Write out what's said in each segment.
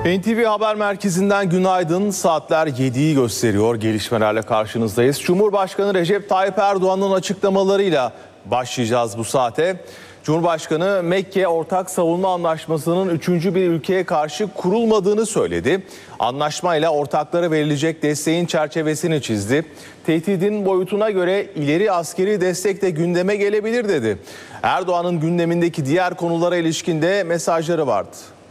NTV Haber Merkezi'nden günaydın. Saatler 7'yi gösteriyor. Gelişmelerle karşınızdayız. Cumhurbaşkanı Recep Tayyip Erdoğan'ın açıklamalarıyla başlayacağız bu saate. Cumhurbaşkanı Mekke Ortak Savunma Anlaşması'nın üçüncü bir ülkeye karşı kurulmadığını söyledi. Anlaşmayla ortaklara verilecek desteğin çerçevesini çizdi. Tehdidin boyutuna göre ileri askeri destek de gündeme gelebilir dedi. Erdoğan'ın gündemindeki diğer konulara ilişkin de mesajları vardı.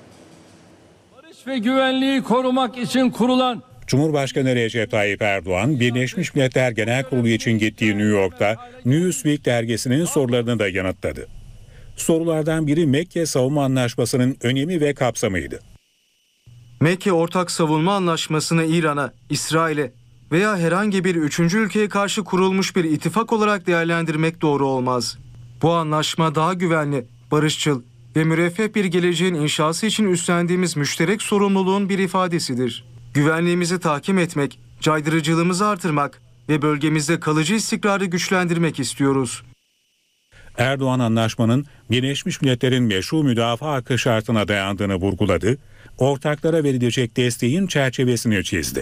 Barış ve güvenliği korumak için kurulan Cumhurbaşkanı Recep Tayyip Erdoğan, Birleşmiş Milletler Genel Kurulu için gittiği New York'ta Newsweek dergisinin sorularını da yanıtladı. Sorulardan biri Mekke Savunma Anlaşması'nın önemi ve kapsamıydı. Mekke Ortak Savunma Anlaşması'nı İran'a, İsrail'e veya herhangi bir üçüncü ülkeye karşı kurulmuş bir ittifak olarak değerlendirmek doğru olmaz. Bu anlaşma daha güvenli, barışçıl ve müreffeh bir geleceğin inşası için üstlendiğimiz müşterek sorumluluğun bir ifadesidir. Güvenliğimizi tahkim etmek, caydırıcılığımızı artırmak ve bölgemizde kalıcı istikrarı güçlendirmek istiyoruz. Erdoğan anlaşmanın Birleşmiş Milletler'in meşru müdafaa hakkı şartına dayandığını vurguladı, ortaklara verilecek desteğin çerçevesini çizdi.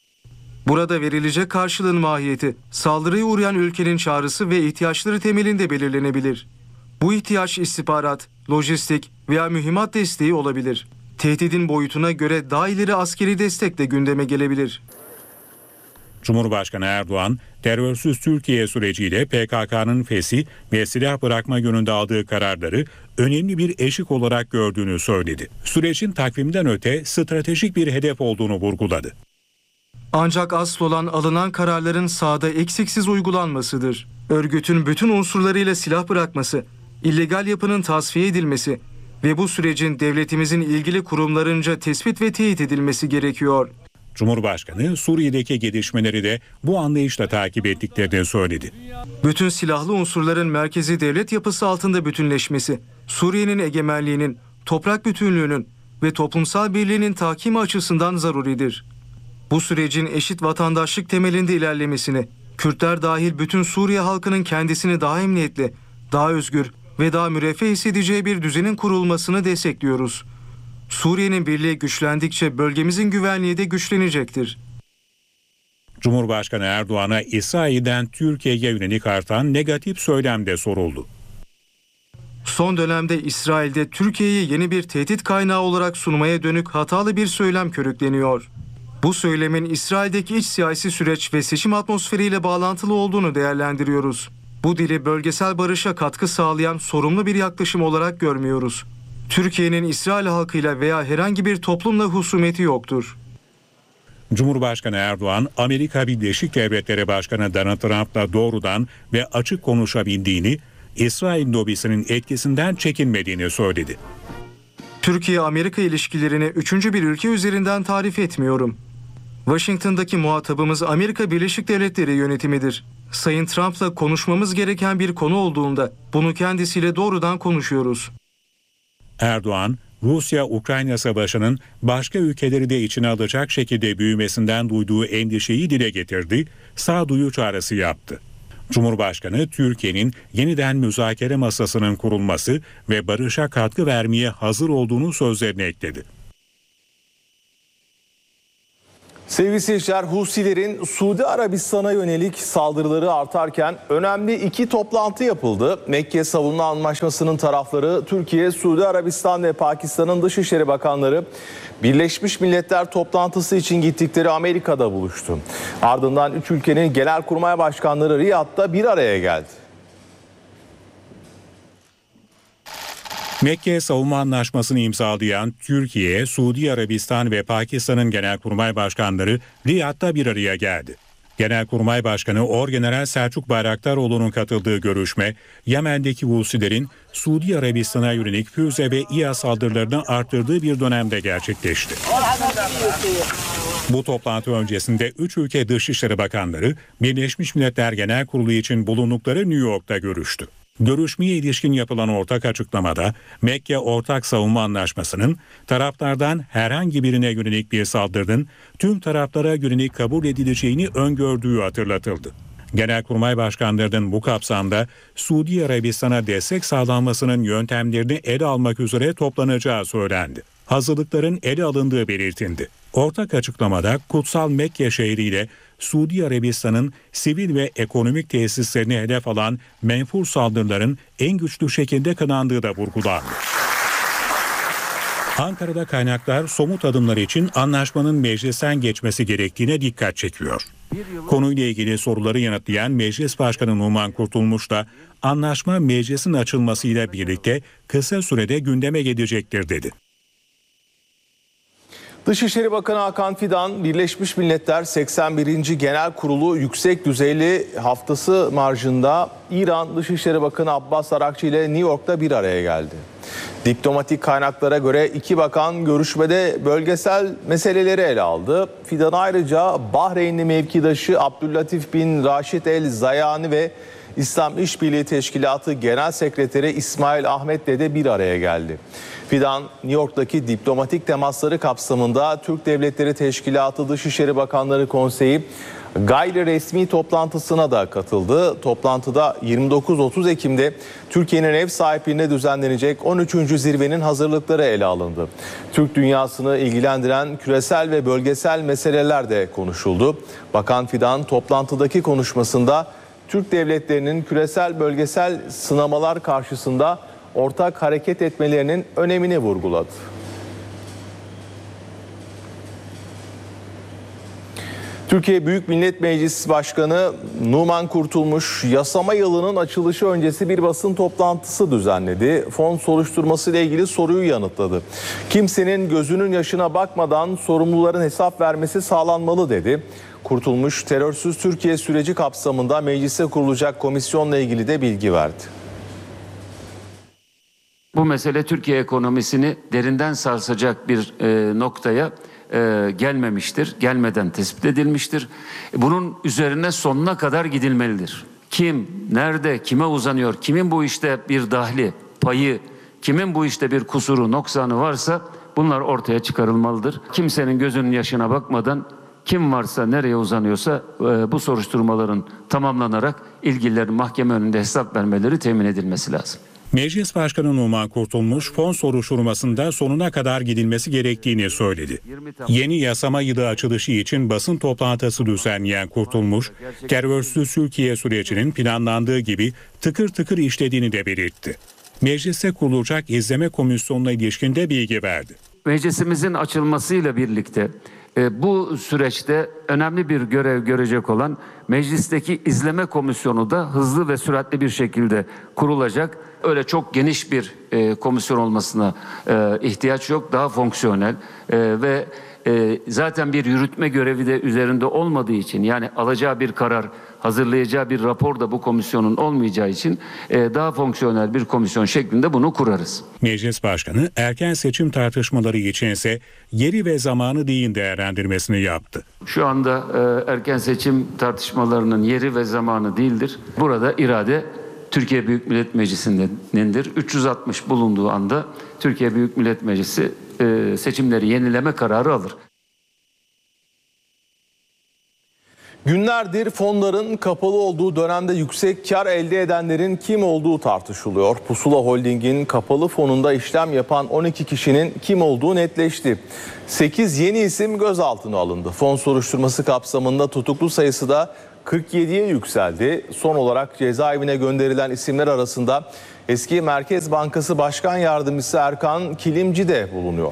Burada verilecek karşılığın mahiyeti, saldırıya uğrayan ülkenin çağrısı ve ihtiyaçları temelinde belirlenebilir. Bu ihtiyaç istihbarat, lojistik veya mühimmat desteği olabilir. Tehdidin boyutuna göre daha ileri askeri destek de gündeme gelebilir. Cumhurbaşkanı Erdoğan, terörsüz Türkiye süreciyle PKK'nın fesih ve silah bırakma yönünde aldığı kararları önemli bir eşik olarak gördüğünü söyledi. Sürecin takvimden öte stratejik bir hedef olduğunu vurguladı. Ancak asıl olan alınan kararların sahada eksiksiz uygulanmasıdır. Örgütün bütün unsurlarıyla silah bırakması, illegal yapının tasfiye edilmesi ve bu sürecin devletimizin ilgili kurumlarınca tespit ve teyit edilmesi gerekiyor. Cumhurbaşkanı Suriye'deki gelişmeleri de bu anlayışla takip ettiklerini söyledi. Bütün silahlı unsurların merkezi devlet yapısı altında bütünleşmesi, Suriye'nin egemenliğinin, toprak bütünlüğünün ve toplumsal birliğinin tahkimi açısından zaruridir. Bu sürecin eşit vatandaşlık temelinde ilerlemesini, Kürtler dahil bütün Suriye halkının kendisini daha emniyetli, daha özgür ve daha müreffeh hissedeceği bir düzenin kurulmasını destekliyoruz. Suriye'nin birliği güçlendikçe bölgemizin güvenliği de güçlenecektir. Cumhurbaşkanı Erdoğan'a İsrail'den Türkiye'ye yönelik artan negatif söylem de soruldu. Son dönemde İsrail'de Türkiye'yi yeni bir tehdit kaynağı olarak sunmaya dönük hatalı bir söylem körükleniyor. Bu söylemin İsrail'deki iç siyasi süreç ve seçim atmosferiyle bağlantılı olduğunu değerlendiriyoruz. Bu dili bölgesel barışa katkı sağlayan sorumlu bir yaklaşım olarak görmüyoruz. Türkiye'nin İsrail halkıyla veya herhangi bir toplumla husumeti yoktur. Cumhurbaşkanı Erdoğan, Amerika Birleşik Devletleri Başkanı Donald Trump'la doğrudan ve açık konuşabildiğini, İsrail lobisinin etkisinden çekinmediğini söyledi. Türkiye-Amerika ilişkilerini üçüncü bir ülke üzerinden tarif etmiyorum. Washington'daki muhatabımız Amerika Birleşik Devletleri yönetimidir. Sayın Trump'la konuşmamız gereken bir konu olduğunda bunu kendisiyle doğrudan konuşuyoruz. Erdoğan, Rusya-Ukrayna savaşının başka ülkeleri de içine alacak şekilde büyümesinden duyduğu endişeyi dile getirdi, sağduyu çağrısı yaptı. Cumhurbaşkanı, Türkiye'nin yeniden müzakere masasının kurulması ve barışa katkı vermeye hazır olduğunu sözlerine ekledi. Sevgili seyirciler, Husilerin Suudi Arabistan'a yönelik saldırıları artarken önemli iki toplantı yapıldı. Mekke Savunma Anlaşması'nın tarafları Türkiye, Suudi Arabistan ve Pakistan'ın Dışişleri Bakanları Birleşmiş Milletler toplantısı için gittikleri Amerika'da buluştu. Ardından üç ülkenin genelkurmay başkanları Riyad'da bir araya geldi. Mekke Savunma Anlaşması'nı imzalayan Türkiye, Suudi Arabistan ve Pakistan'ın genelkurmay başkanları Riyad'da bir araya geldi. Genelkurmay Başkanı Orgeneral Selçuk Bayraktaroğlu'nun katıldığı görüşme, Yemen'deki Husilerin Suudi Arabistan'a yönelik füze ve İHA saldırılarını arttırdığı bir dönemde gerçekleşti. Bu toplantı öncesinde 3 ülke Dışişleri Bakanları Birleşmiş Milletler Genel Kurulu için bulundukları New York'ta görüştü. Görüşmeye ilişkin yapılan ortak açıklamada Mekke Ortak Savunma Anlaşması'nın taraflardan herhangi birine yönelik bir saldırının tüm taraflara yönelik kabul edileceğini öngördüğü hatırlatıldı. Genelkurmay başkanlarının bu kapsamda Suudi Arabistan'a destek sağlanmasının yöntemlerini ele almak üzere toplanacağı söylendi. hazırlıkların ele alındığı belirtildi. Ortak açıklamada Kutsal Mekke şehriyle Suudi Arabistan'ın sivil ve ekonomik tesislerini hedef alan menfur saldırıların en güçlü şekilde kınandığı da vurgulandı. Ankara'da kaynaklar somut adımlar için anlaşmanın meclisten geçmesi gerektiğine dikkat çekiyor. Konuyla ilgili soruları yanıtlayan Meclis Başkanı Numan Kurtulmuş da anlaşma meclisin açılmasıyla birlikte kısa sürede gündeme gelecektir dedi. Dışişleri Bakanı Hakan Fidan, Birleşmiş Milletler 81. Genel Kurulu yüksek düzeyli haftası marjında İran Dışişleri Bakanı Abbas Arakçı ile New York'ta bir araya geldi. Diplomatik kaynaklara göre iki bakan görüşmede bölgesel meseleleri ele aldı. Fidan ayrıca Bahreynli mevkidaşı Abdüllatif bin Raşid El Zayani ve İslam İşbirliği Teşkilatı Genel Sekreteri İsmail Ahmet'le de bir araya geldi. Fidan, New York'taki diplomatik temasları kapsamında Türk Devletleri Teşkilatı Dışişleri Bakanları Konseyi gayri resmi toplantısına da katıldı. Toplantıda 29-30 Ekim'de Türkiye'nin ev sahipliğinde düzenlenecek 13. zirvenin hazırlıkları ele alındı. Türk dünyasını ilgilendiren küresel ve bölgesel meseleler de konuşuldu. Bakan Fidan toplantıdaki konuşmasında Türk devletlerinin küresel bölgesel sınamalar karşısında ortak hareket etmelerinin önemini vurguladı. Türkiye Büyük Millet Meclisi Başkanı Numan Kurtulmuş, yasama yılının açılışı öncesi bir basın toplantısı düzenledi. Fon soruşturması ile ilgili soruyu yanıtladı. Kimsenin gözünün yaşına bakmadan sorumluların hesap vermesi sağlanmalı dedi. Kurtulmuş, terörsüz Türkiye süreci kapsamında meclise kurulacak komisyonla ilgili de bilgi verdi. Bu mesele Türkiye ekonomisini derinden sarsacak bir noktaya gelmemiştir. Gelmeden tespit edilmiştir. Bunun üzerine sonuna kadar gidilmelidir. Kim, nerede, kime uzanıyor, kimin bu işte bir dahli, payı, kimin bu işte bir kusuru, noksanı varsa bunlar ortaya çıkarılmalıdır. Kimsenin gözünün yaşına bakmadan kim varsa, nereye uzanıyorsa bu soruşturmaların tamamlanarak ilgililerin mahkeme önünde hesap vermeleri temin edilmesi lazım. Meclis Başkanı Numan Kurtulmuş, fon soruşturmasında sonuna kadar gidilmesi gerektiğini söyledi. Yeni yasama yılı açılışı için basın toplantısı düzenleyen Kurtulmuş, terörsüz Türkiye sürecinin planlandığı gibi tıkır tıkır işlediğini de belirtti. Mecliste kurulacak izleme komisyonuna ilişkin de bilgi verdi. Meclisimizin açılmasıyla birlikte bu süreçte önemli bir görev görecek olan meclisteki izleme komisyonu da hızlı ve süratli bir şekilde kurulacak. Öyle çok geniş bir komisyon olmasına ihtiyaç yok. Daha fonksiyonel ve zaten bir yürütme görevi de üzerinde olmadığı için, yani alacağı bir karar, hazırlayacağı bir rapor da bu komisyonun olmayacağı için daha fonksiyonel bir komisyon şeklinde bunu kurarız. Meclis Başkanı erken seçim tartışmaları içinse yeri ve zamanı değil değerlendirmesini yaptı. Şu anda erken seçim tartışmalarının yeri ve zamanı değildir. Burada irade Türkiye Büyük Millet Meclisi'nindir. 360 bulunduğu anda Türkiye Büyük Millet Meclisi seçimleri yenileme kararı alır. Günlerdir fonların kapalı olduğu dönemde yüksek kar elde edenlerin kim olduğu tartışılıyor. Pusula Holding'in kapalı fonunda işlem yapan 12 kişinin kim olduğu netleşti. 8 yeni isim gözaltına alındı. Fon soruşturması kapsamında tutuklu sayısı da 47'ye yükseldi. Son olarak cezaevine gönderilen isimler arasında eski Merkez Bankası Başkan Yardımcısı Erkan Kilimci de bulunuyor.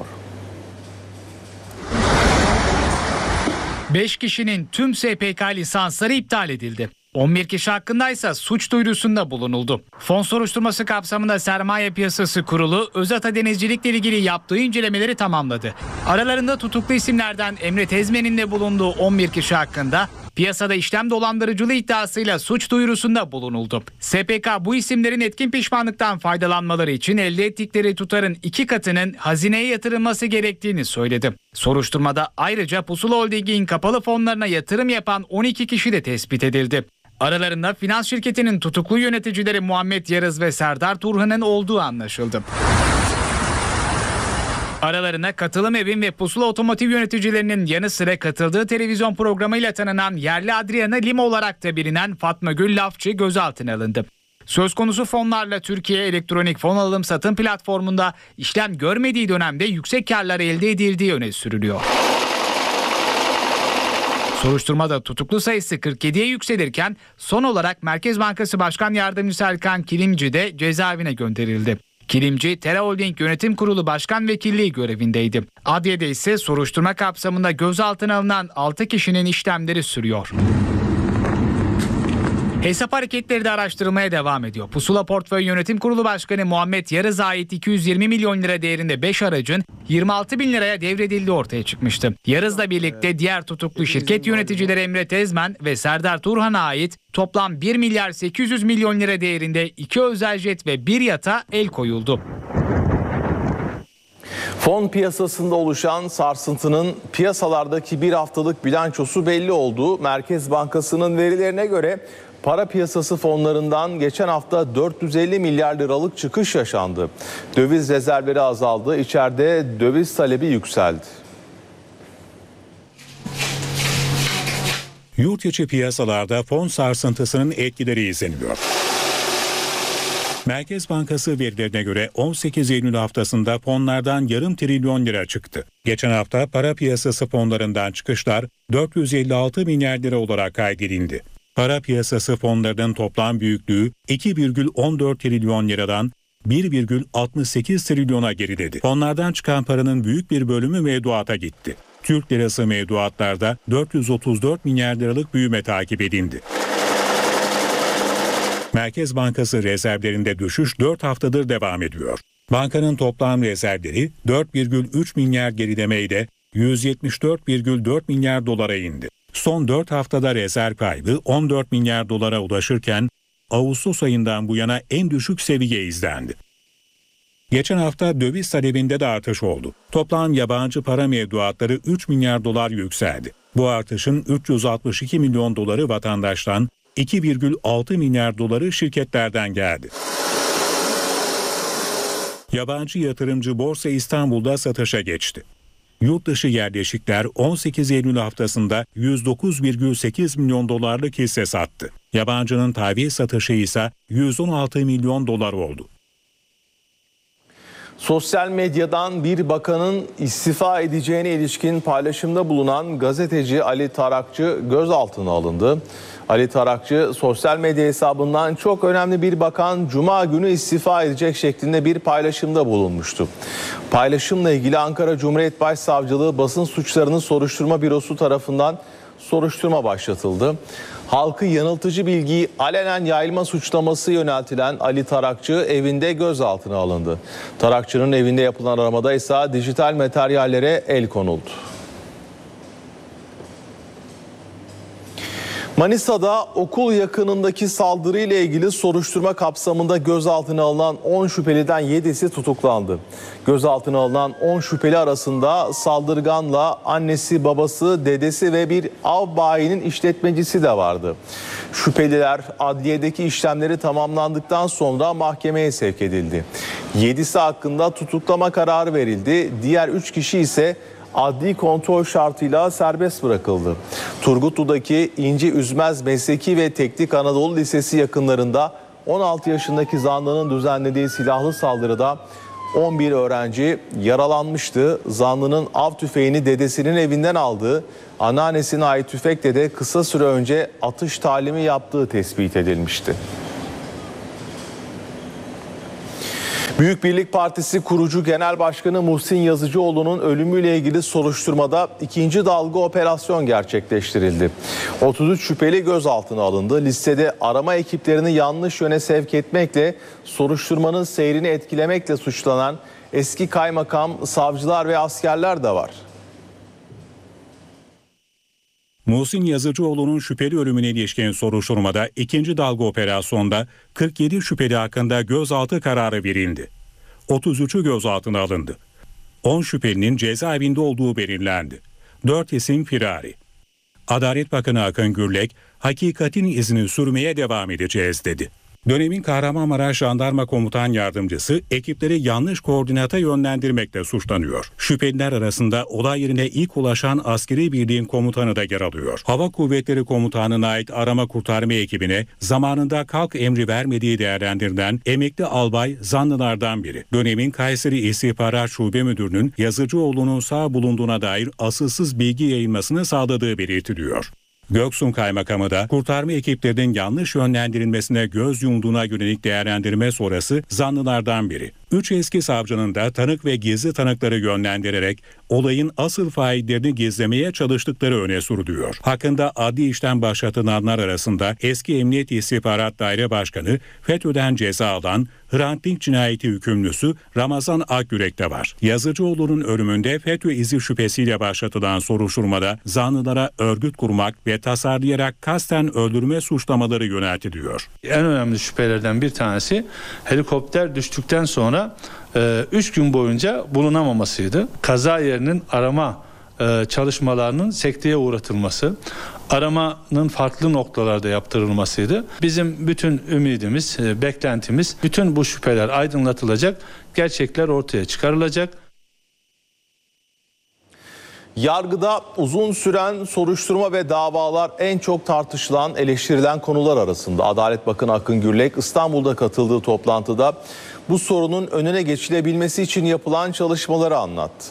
5 kişinin tüm SPK lisansları iptal edildi. 11 kişi hakkındaysa suç duyurusunda bulunuldu. Fon soruşturması kapsamında Sermaye Piyasası Kurulu Özata Denizcilik'le ilgili yaptığı incelemeleri tamamladı. Aralarında tutuklu isimlerden Emre Tezmen'in de bulunduğu 11 kişi hakkında piyasada işlem dolandırıcılığı iddiasıyla suç duyurusunda bulunuldu. SPK bu isimlerin etkin pişmanlıktan faydalanmaları için elde ettikleri tutarın 2 katının hazineye yatırılması gerektiğini söyledi. Soruşturmada ayrıca Pusula Holding'in kapalı fonlarına yatırım yapan 12 kişi de tespit edildi. Aralarında finans şirketinin tutuklu yöneticileri Muhammed Yarız ve Serdar Turhan'ın olduğu anlaşıldı. Aralarına Katılım Evin ve Pusula Otomotiv yöneticilerinin yanı sıra katıldığı televizyon programıyla tanınan yerli Adriana Lima olarak da bilinen Fatma Gül Lafçı gözaltına alındı. Söz konusu fonlarla Türkiye elektronik fon alım satım platformunda işlem görmediği dönemde yüksek karlar elde edildiği öne sürülüyor. Soruşturmada tutuklu sayısı 47'ye yükselirken son olarak Merkez Bankası Başkan Yardımcısı Erkan Kilimci de cezaevine gönderildi. Kilimci, Tera Holding Yönetim Kurulu Başkan Vekilliği görevindeydi. Adliyede ise soruşturma kapsamında gözaltına alınan 6 kişinin işlemleri sürüyor. Hesap hareketleri de araştırılmaya devam ediyor. Pusula Portföy Yönetim Kurulu Başkanı Muhammed Yarız'a ait 220 milyon lira değerinde 5 aracın 26 bin liraya devredildiği ortaya çıkmıştı. Yarız'la birlikte diğer tutuklu şirket yöneticileri Emre Tezmen ve Serdar Turhan'a ait toplam 1 milyar 800 milyon lira değerinde 2 özel jet ve 1 yata el koyuldu. Fon piyasasında oluşan sarsıntının piyasalardaki bir haftalık bilançosu belli oldu. Merkez Bankası'nın verilerine göre para piyasası fonlarından geçen hafta 450 milyar liralık çıkış yaşandı. Döviz rezervleri azaldı, içeride döviz talebi yükseldi. Yurt içi piyasalarda fon sarsıntısının etkileri izleniyor. Merkez Bankası verilerine göre 18 Eylül haftasında fonlardan yarım trilyon lira çıktı. Geçen hafta para piyasası fonlarından çıkışlar 456 milyar lira olarak kaydedildi. Para piyasası fonlarının toplam büyüklüğü 2,14 trilyon liradan 1,68 trilyona geriledi. Fonlardan çıkan paranın büyük bir bölümü mevduata gitti. Türk lirası mevduatlarda 434 milyar liralık büyüme takip edildi. Merkez Bankası rezervlerinde düşüş 4 haftadır devam ediyor. Bankanın toplam rezervleri 4,3 milyar gerilemeyle 174,4 milyar dolara indi. Son 4 haftada rezerv kaybı 14 milyar dolara ulaşırken Ağustos ayından bu yana en düşük seviye izlendi. Geçen hafta döviz talebinde de artış oldu. Toplam yabancı para mevduatları 3 milyar dolar yükseldi. Bu artışın 362 milyon doları vatandaştan, 2,6 milyar doları şirketlerden geldi. Yabancı yatırımcı Borsa İstanbul'da satışa geçti. Yurt dışı yerleşikler 18 Eylül haftasında 109,8 milyon dolarlık hisse sattı. Yabancının tahvil satışı ise 116 milyon dolar oldu. Sosyal medyadan bir bakanın istifa edeceğine ilişkin paylaşımda bulunan gazeteci Ali Tarakçı gözaltına alındı. Ali Tarakçı sosyal medya hesabından çok önemli bir bakan Cuma günü istifa edecek şeklinde bir paylaşımda bulunmuştu. Paylaşımla ilgili Ankara Cumhuriyet Başsavcılığı Basın Suçlarının Soruşturma Bürosu tarafından soruşturma başlatıldı. Halkı yanıltıcı bilgiyi alenen yayılma suçlaması yöneltilen Ali Tarakçı evinde gözaltına alındı. Tarakçı'nın evinde yapılan aramada ise dijital materyallere el konuldu. Manisa'da okul yakınındaki saldırıyla ilgili soruşturma kapsamında gözaltına alınan 10 şüpheliden 7'si tutuklandı. Gözaltına alınan 10 şüpheli arasında saldırganla annesi, babası, dedesi ve bir av bayinin işletmecisi de vardı. Şüpheliler adliyedeki işlemleri tamamlandıktan sonra mahkemeye sevk edildi. 7'si hakkında tutuklama kararı verildi. Diğer 3 kişi ise adli kontrol şartıyla serbest bırakıldı. Turgutlu'daki İnci Üzmez Mesleki ve Teknik Anadolu Lisesi yakınlarında 16 yaşındaki zanlının düzenlediği silahlı saldırıda 11 öğrenci yaralanmıştı. Zanlının av tüfeğini dedesinin evinden aldığı, anneannesine ait tüfekle de kısa süre önce atış talimi yaptığı tespit edilmişti. Büyük Birlik Partisi kurucu Genel Başkanı Muhsin Yazıcıoğlu'nun ölümüyle ilgili soruşturmada ikinci dalga operasyon gerçekleştirildi. 33 şüpheli gözaltına alındı. Listede arama ekiplerini yanlış yöne sevk etmekle, soruşturmanın seyrini etkilemekle suçlanan eski kaymakam, savcılar ve askerler de var. Muhsin Yazıcıoğlu'nun şüpheli ölümüne ilişkin soruşturmada ikinci dalga operasyonda 47 şüpheli hakkında gözaltı kararı verildi. 33'ü gözaltına alındı. 10 şüphelinin cezaevinde olduğu belirlendi. 4 isim firari. Adalet Bakanı Akın Gürlek, hakikatin izini sürmeye devam edeceğiz dedi. Dönemin Kahramanmaraş Jandarma Komutan Yardımcısı ekipleri yanlış koordinata yönlendirmekle suçlanıyor. Şüpheliler arasında olay yerine ilk ulaşan askeri birliğin komutanı da yer alıyor. Hava Kuvvetleri Komutanı'na ait arama kurtarma ekibine zamanında kalk emri vermediği değerlendirilen emekli albay zanlılardan biri. Dönemin Kayseri İstihbarat Şube Müdürü'nün Yazıcıoğlu'nun sağ bulunduğuna dair asılsız bilgi yayılmasını sağladığı belirtiliyor. Göksun Kaymakamı da kurtarma ekiplerinin yanlış yönlendirilmesine göz yumduğuna yönelik değerlendirme sonrası zanlılardan biri. 3 eski savcının da tanık ve gizli tanıkları yönlendirerek olayın asıl faillerini gizlemeye çalıştıkları öne sürülüyor. Hakkında adli işlem başlatılanlar arasında eski Emniyet İstihbarat Daire Başkanı, FETÖ'den ceza alan Hrant Dink cinayeti hükümlüsü Ramazan Akyürek de var. Yazıcıoğlu'nun ölümünde FETÖ izi şüphesiyle başlatılan soruşturmada zanlılara örgüt kurmak ve tasarlayarak kasten öldürme suçlamaları yöneltiliyor. En önemli şüphelerden bir tanesi helikopter düştükten sonra 3 gün boyunca bulunamamasıydı. Kaza yerinin arama çalışmalarının sekteye uğratılması, aramanın farklı noktalarda yaptırılmasıydı. Bizim bütün ümidimiz, beklentimiz, bütün bu şüpheler aydınlatılacak, gerçekler ortaya çıkarılacak. Yargıda uzun süren soruşturma ve davalar en çok tartışılan, eleştirilen konular arasında. Adalet Bakanı Akın Gürlek İstanbul'da katıldığı toplantıda bu sorunun önüne geçilebilmesi için yapılan çalışmaları anlattı.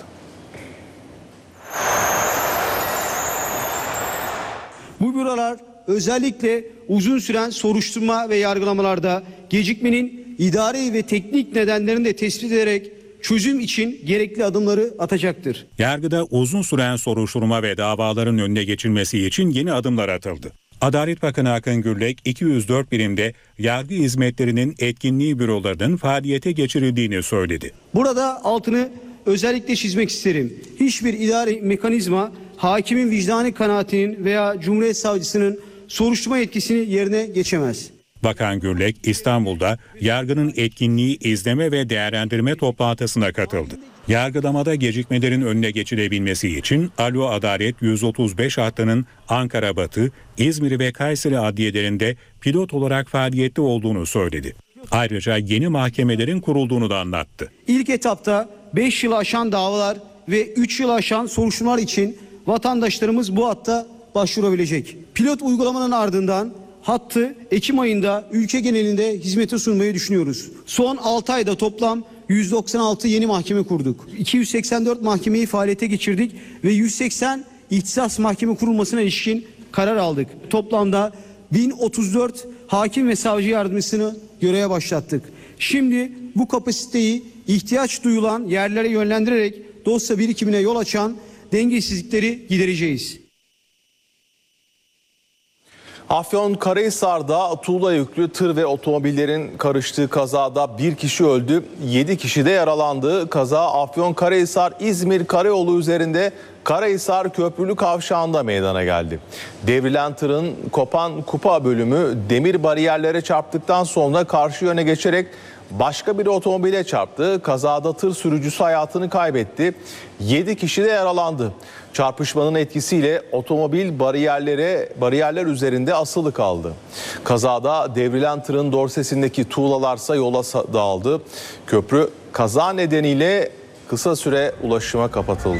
Bu bürolar özellikle uzun süren soruşturma ve yargılamalarda gecikmenin idari ve teknik nedenlerini de tespit ederek çözüm için gerekli adımları atacaktır. Yargıda uzun süren soruşturma ve davaların önüne geçilmesi için yeni adımlar atıldı. Adalet Bakanı Akın Gürlek 204 birimde yargı hizmetlerinin etkinliği bürolarının faaliyete geçirildiğini söyledi. Burada altını özellikle çizmek isterim. Hiçbir idari mekanizma hakimin vicdani kanaatinin veya Cumhuriyet Savcısının soruşturma yetkisini yerine geçemez. Bakan Gürlek İstanbul'da yargının etkinliği izleme ve değerlendirme toplantısına katıldı. Yargılamada gecikmelerin önüne geçilebilmesi için Alo Adalet 135 hattının Ankara Batı, İzmir ve Kayseri adliyelerinde pilot olarak faaliyette olduğunu söyledi. Ayrıca yeni mahkemelerin kurulduğunu da anlattı. İlk etapta 5 yılı aşan davalar ve 3 yılı aşan soruşturmalar için vatandaşlarımız bu hatta başvurabilecek. Pilot uygulamanın ardından hattı Ekim ayında ülke genelinde hizmete sunmayı düşünüyoruz. Son 6 ayda toplam 196 yeni mahkeme kurduk. 284 mahkemeyi faaliyete geçirdik ve 180 ihtisas mahkeme kurulmasına ilişkin karar aldık. Toplamda 1034 hakim ve savcı yardımcısını göreve başlattık. Şimdi bu kapasiteyi ihtiyaç duyulan yerlere yönlendirerek dosya birikimine yol açan dengesizlikleri gidereceğiz. Afyonkarahisar'da tuğla yüklü tır ve otomobillerin karıştığı kazada bir kişi öldü, 7 kişi de yaralandı. Kaza Afyonkarahisar-İzmir Karayolu üzerinde Karahisar Köprülü Kavşağı'nda meydana geldi. Devrilen tırın kopan kupa bölümü demir bariyerlere çarptıktan sonra karşı yöne geçerek başka bir otomobile çarptı. Kazada tır sürücüsü hayatını kaybetti. 7 kişi de yaralandı. Çarpışmanın etkisiyle otomobil bariyerler üzerinde asılı kaldı. Kazada devrilen tırın dorsesindeki tuğlalarsa yola dağıldı. Köprü kaza nedeniyle kısa süre ulaşıma kapatıldı.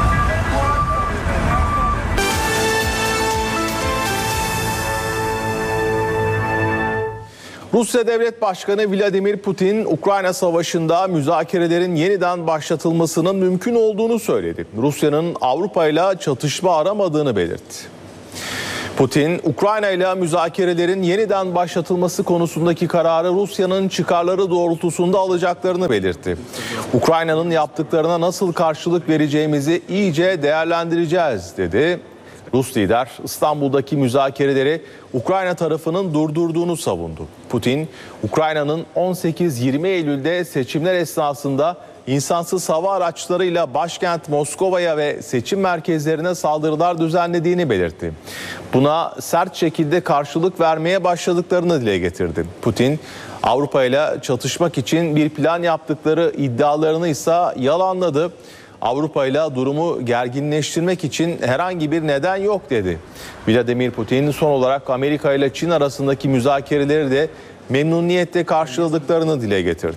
Rusya Devlet Başkanı Vladimir Putin, Ukrayna Savaşı'nda müzakerelerin yeniden başlatılmasının mümkün olduğunu söyledi. Rusya'nın Avrupa ile çatışma aramadığını belirtti. Putin, Ukrayna ile müzakerelerin yeniden başlatılması konusundaki kararı Rusya'nın çıkarları doğrultusunda alacaklarını belirtti. Ukrayna'nın yaptıklarına nasıl karşılık vereceğimizi iyice değerlendireceğiz, dedi. Rus lider İstanbul'daki müzakereleri Ukrayna tarafının durdurduğunu savundu. Putin, Ukrayna'nın 18-20 Eylül'de seçimler esnasında insansız hava araçlarıyla başkent Moskova'ya ve seçim merkezlerine saldırılar düzenlediğini belirtti. Buna sert şekilde karşılık vermeye başladıklarını dile getirdi. Putin, Avrupa ile çatışmak için bir plan yaptıkları iddialarını ise yalanladı. Avrupa ile durumu gerginleştirmek için herhangi bir neden yok, dedi. Vladimir Putin son olarak Amerika ile Çin arasındaki müzakereleri de memnuniyetle karşıladıklarını dile getirdi.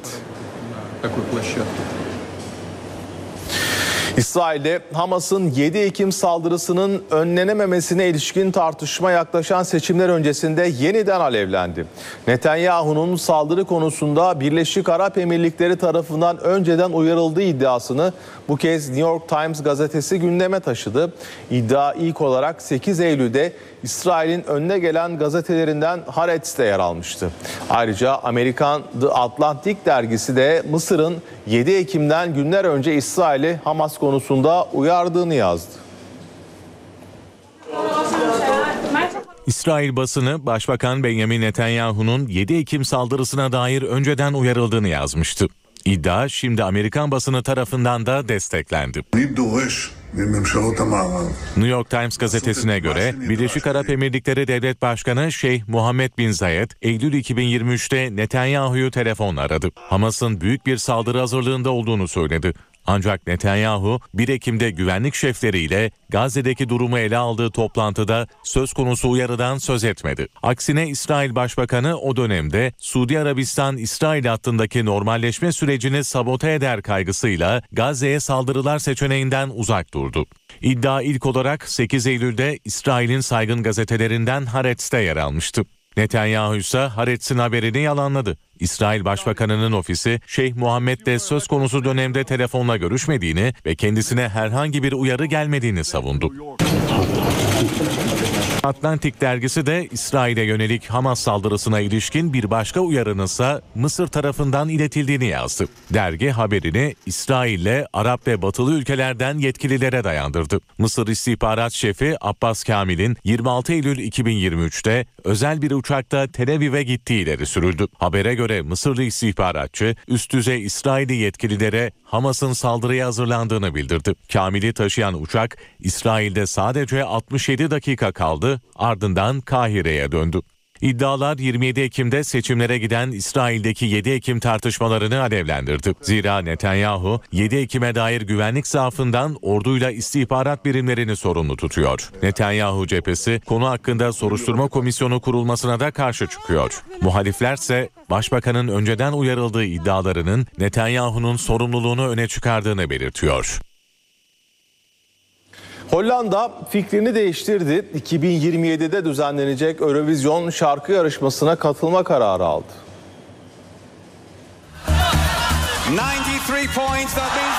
İsrail'de Hamas'ın 7 Ekim saldırısının önlenememesine ilişkin tartışma yaklaşan seçimler öncesinde yeniden alevlendi. Netanyahu'nun saldırı konusunda Birleşik Arap Emirlikleri tarafından önceden uyarıldığı iddiasını bu kez New York Times gazetesi gündeme taşıdı. İddia ilk olarak 8 Eylül'de İsrail'in önüne gelen gazetelerinden Haaretz'te yer almıştı. Ayrıca Amerikan The Atlantic dergisi de Mısır'ın 7 Ekim'den günler önce İsrail'i Hamas konusunda uyardığını yazdı. İsrail basını Başbakan Benjamin Netanyahu'nun 7 Ekim saldırısına dair önceden uyarıldığını yazmıştı. İddia şimdi Amerikan basını tarafından da desteklendi. New York Times gazetesine göre Birleşik Arap Emirlikleri Devlet Başkanı Şeyh Muhammed bin Zayed, Eylül 2023'te Netanyahu'yu telefonla aradı. Hamas'ın büyük bir saldırı hazırlığında olduğunu söyledi. Ancak Netanyahu 1 Ekim'de güvenlik şefleriyle Gazze'deki durumu ele aldığı toplantıda söz konusu uyarıdan söz etmedi. Aksine İsrail Başbakanı o dönemde Suudi Arabistan-İsrail hattındaki normalleşme sürecini sabote eder kaygısıyla Gazze'ye saldırılar seçeneğinden uzak durdu. İddia ilk olarak 8 Eylül'de İsrail'in saygın gazetelerinden Haaretz'te yer almıştı. Netanyahu ise Haaretz'in haberini yalanladı. İsrail Başbakanı'nın ofisi Şeyh Muhammed'le söz konusu dönemde telefonla görüşmediğini ve kendisine herhangi bir uyarı gelmediğini savundu. Atlantic dergisi de İsrail'e yönelik Hamas saldırısına ilişkin bir başka uyarının ise Mısır tarafından iletildiğini yazdı. Dergi haberini İsrail'le Arap ve Batılı ülkelerden yetkililere dayandırdı. Mısır İstihbarat Şefi Abbas Kamil'in 26 Eylül 2023'te özel bir uçakta Tel Aviv'e gittiği ileri sürüldü. Habere göre Mısırlı istihbaratçı üst düzey İsrailli yetkililere Hamas'ın saldırıya hazırlandığını bildirdi. Kamil'i taşıyan uçak İsrail'de sadece 67 dakika kaldı, ardından Kahire'ye döndü. İddialar 27 Ekim'de seçimlere giden İsrail'deki 7 Ekim tartışmalarını alevlendirdi. Zira Netanyahu 7 Ekim'e dair güvenlik zaafından orduyla istihbarat birimlerini sorumlu tutuyor. Netanyahu cephesi konu hakkında soruşturma komisyonu kurulmasına da karşı çıkıyor. Muhaliflerse Başbakanın önceden uyarıldığı iddialarının Netanyahu'nun sorumluluğunu öne çıkardığını belirtiyor. Hollanda fikrini değiştirdi. 2027'de düzenlenecek Eurovision şarkı yarışmasına katılma kararı aldı. 93 points, that means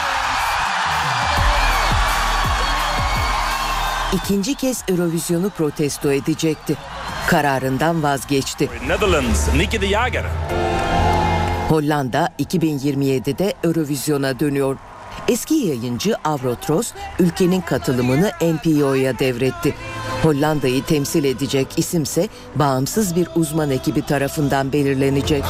İkinci kez Eurovision'u protesto edecekti. Kararından vazgeçti. Netherlands, Nicky de Jager. Hollanda 2027'de Eurovision'a dönüyor. Eski yayıncı Avrotros ülkenin katılımını NPO'ya devretti. Hollanda'yı temsil edecek isimse bağımsız bir uzman ekibi tarafından belirlenecek.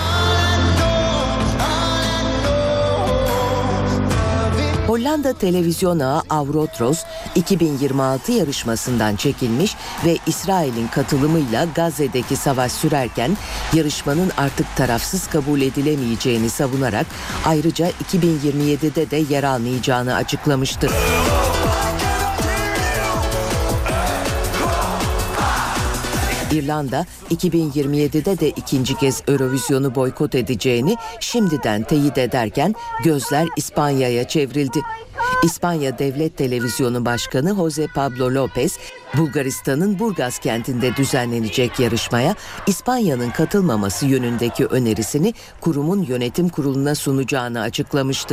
Hollanda televizyon ağı Avrotros 2026 yarışmasından çekilmiş ve İsrail'in katılımıyla Gazze'deki savaş sürerken yarışmanın artık tarafsız kabul edilemeyeceğini savunarak ayrıca 2027'de de yer almayacağını açıklamıştı. İrlanda 2027'de de ikinci kez Eurovision'u boykot edeceğini şimdiden teyit ederken gözler İspanya'ya çevrildi. İspanya Devlet Televizyonu Başkanı Jose Pablo López, Bulgaristan'ın Burgaz kentinde düzenlenecek yarışmaya İspanya'nın katılmaması yönündeki önerisini kurumun yönetim kuruluna sunacağını açıklamıştı.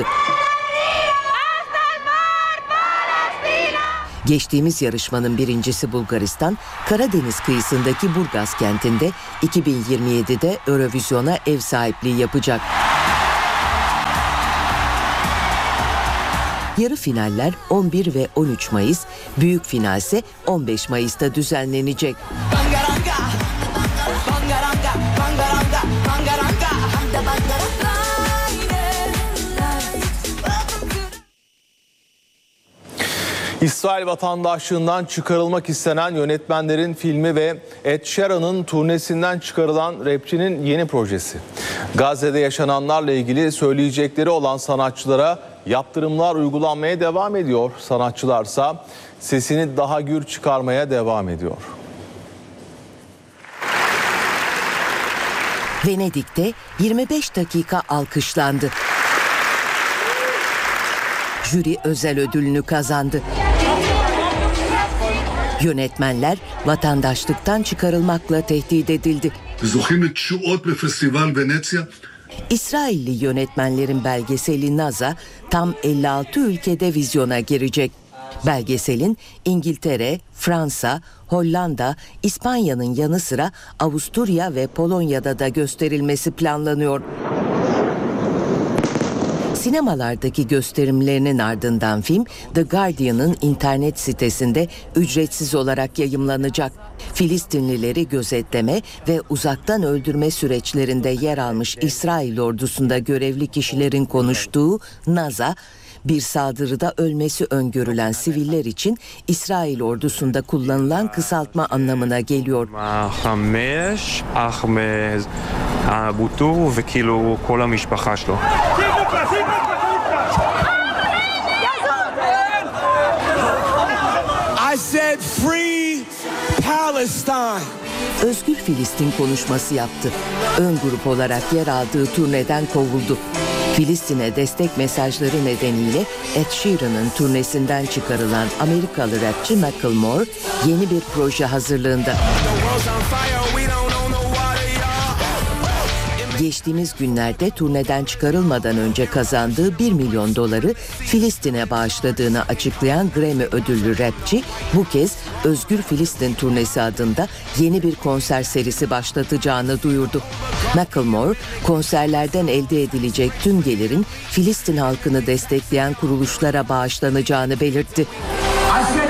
Geçtiğimiz yarışmanın birincisi Bulgaristan, Karadeniz kıyısındaki Burgaz kentinde 2027'de Eurovision'a ev sahipliği yapacak. Yarı finaller 11 ve 13 Mayıs, büyük final ise 15 Mayıs'ta düzenlenecek. İsrail vatandaşlığından çıkarılmak istenen yönetmenlerin filmi ve Ed Sheeran'ın turnesinden çıkarılan rapçinin yeni projesi. Gazze'de yaşananlarla ilgili söyleyecekleri olan sanatçılara yaptırımlar uygulanmaya devam ediyor. Sanatçılarsa sesini daha gür çıkarmaya devam ediyor. Venedik'te 25 dakika alkışlandı. Jüri özel ödülünü kazandı. Yönetmenler vatandaşlıktan çıkarılmakla tehdit edildi. İsrailli yönetmenlerin belgeseli Naza tam 56 ülkede vizyona girecek. Belgeselin İngiltere, Fransa, Hollanda, İspanya'nın yanı sıra Avusturya ve Polonya'da da gösterilmesi planlanıyor. Sinemalardaki gösterimlerinin ardından film The Guardian'ın internet sitesinde ücretsiz olarak yayımlanacak. Filistinlileri gözetleme ve uzaktan öldürme süreçlerinde yer almış İsrail ordusunda görevli kişilerin konuştuğu Naza, bir saldırıda ölmesi öngörülen siviller için İsrail ordusunda kullanılan kısaltma anlamına geliyor. I said free Palestine. Özgür Filistin konuşması yaptı. Ön grup olarak yer aldığı turneden kovuldu. Filistin'e destek mesajları nedeniyle Ed Sheeran'ın turnesinden çıkarılan Amerikalı rapçi Macklemore yeni bir proje hazırlığında. Geçtiğimiz günlerde turneden çıkarılmadan önce kazandığı 1 milyon doları Filistin'e bağışladığını açıklayan Grammy ödüllü rapçi bu kez Özgür Filistin turnesi adında yeni bir konser serisi başlatacağını duyurdu. Macklemore konserlerden elde edilecek tüm gelirin Filistin halkını destekleyen kuruluşlara bağışlanacağını belirtti.